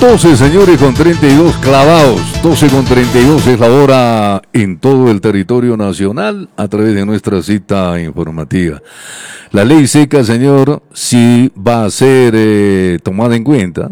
12, señores, con 32 clavados. 12 con 32 es la hora en todo el territorio nacional a través de nuestra cita informativa. La ley seca, señor, sí va a ser tomada en cuenta,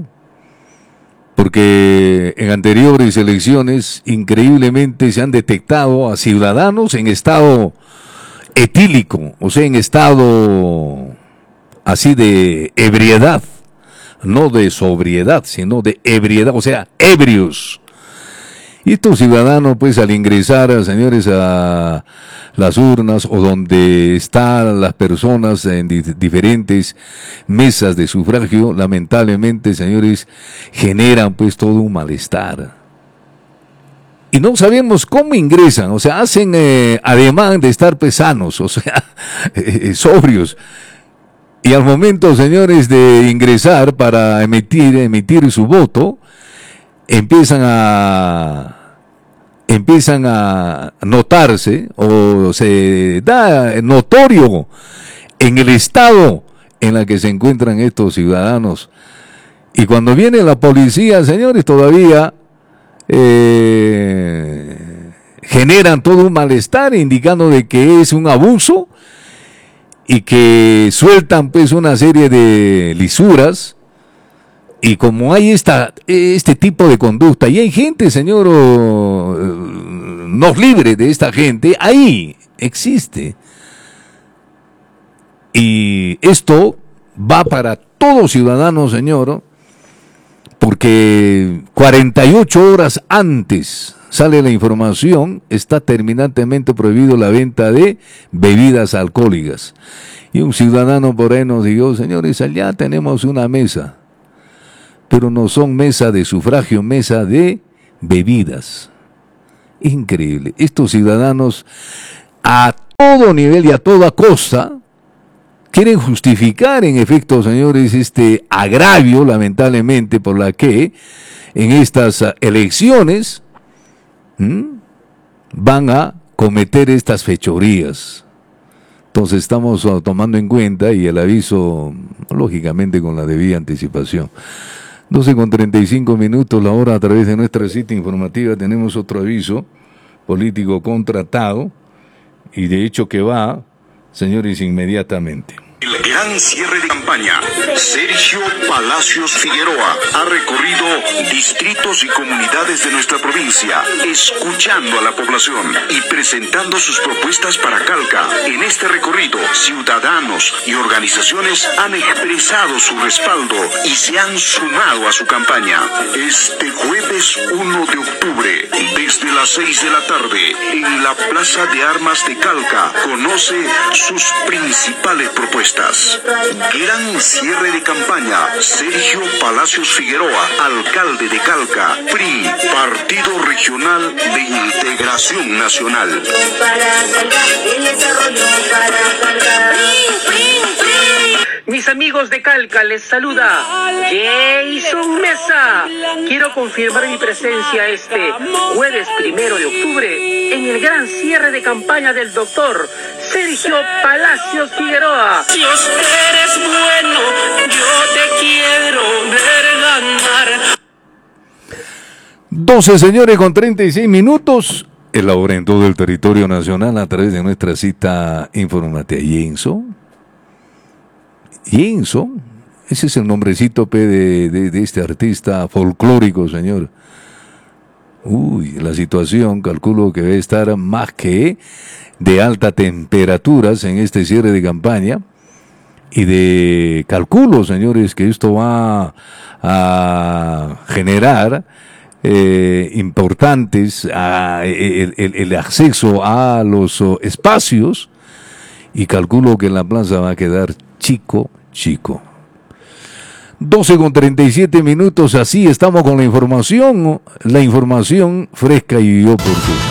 porque en anteriores elecciones increíblemente se han detectado a ciudadanos en estado etílico, o sea, en estado así de ebriedad. No de sobriedad, sino de ebriedad, o sea, ebrios. Y estos ciudadanos, pues, al ingresar, señores, a las urnas o donde están las personas en diferentes mesas de sufragio, lamentablemente, señores, generan, pues, todo un malestar. Y no sabemos cómo ingresan, o sea, hacen ademán de estar sanos, o sea, sobrios. Y al momento, señores, de ingresar para emitir su voto, empiezan a notarse, o se da notorio en el estado en el que se encuentran estos ciudadanos. Y cuando viene la policía, señores, todavía generan todo un malestar, indicando de que es un abuso, y que sueltan pues una serie de lisuras, y como hay este tipo de conducta, y hay gente, señor, no libre de esta gente, ahí existe. Y esto va para todo ciudadano, señor, porque 48 horas antes sale la información, está terminantemente prohibido la venta de bebidas alcohólicas. Y un ciudadano por ahí nos dijo, señores, allá tenemos una mesa, pero no son mesa de sufragio, mesa de bebidas. Increíble. Estos ciudadanos a todo nivel y a toda costa quieren justificar, en efecto, señores, este agravio, lamentablemente, por la que en estas elecciones van a cometer estas fechorías. Entonces estamos tomando en cuenta, y el aviso, lógicamente, con la debida anticipación. 12 con 35 minutos la hora, a través de nuestra cita informativa tenemos otro aviso político contratado, y de hecho que va, señores, inmediatamente. El gran cierre de campaña. Sergio Palacios Figueroa ha recorrido distritos y comunidades de nuestra provincia, escuchando a la población y presentando sus propuestas para Calca. En este recorrido, ciudadanos y organizaciones han expresado su respaldo y se han sumado a su campaña. Este jueves 1 de octubre, desde las 6 de la tarde, en la Plaza de Armas de Calca, conoce sus principales propuestas. Gran cierre de campaña. Sergio Palacios Figueroa, alcalde de Calca, PRI, Partido Regional de Integración Nacional. Mis amigos de Calca, les saluda Jason Mesa. Quiero confirmar mi presencia este jueves 1 de octubre en el gran cierre de campaña del doctor Sergio Palacios Figueroa. Dios, eres bueno, yo te quiero ver ganar. 12, señores, con 36 minutos. Es la hora en todo el territorio nacional a través de nuestra cita informativa. Jenson, ese es el nombrecito de este artista folclórico, señor. Uy, la situación, calculo que debe estar más que de altas temperaturas en este cierre de campaña, y calculo, señores, que esto va a generar importantes el acceso a los espacios, y calculo que la plaza va a quedar chico. 12 con 37 minutos, así estamos con la información fresca y oportuna.